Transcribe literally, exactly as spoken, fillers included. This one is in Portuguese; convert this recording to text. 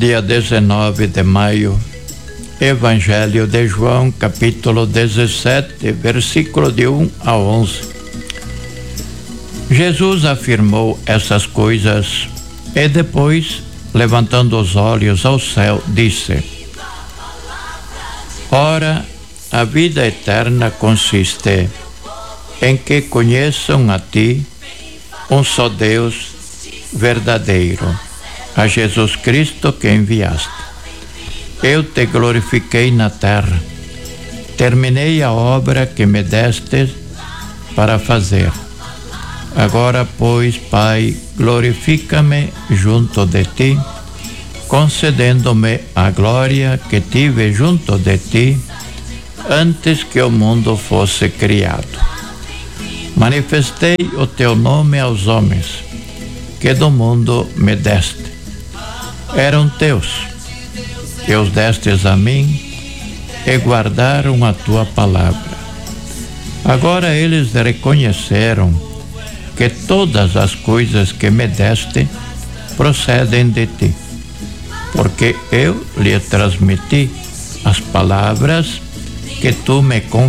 dia dezenove de maio, Evangelho de João, capítulo dezessete, versículo de um a onze. Jesus afirmou essas coisas e depois, levantando os olhos ao céu, disse: Ora, a vida eterna consiste em que conheçam a ti, um só Deus verdadeiro, a Jesus Cristo que enviaste. Eu te glorifiquei na terra, terminei a obra que me deste para fazer. Agora, pois, Pai, glorifica-me junto de ti, concedendo-me a glória que tive junto de ti antes que o mundo fosse criado. Manifestei o teu nome aos homens, que do mundo me deste. Eram teus, que os destes a mim, e guardaram a tua palavra. Agora eles reconheceram que todas as coisas que me deste procedem de ti, porque eu lhe transmiti as palavras que tu me conferiste.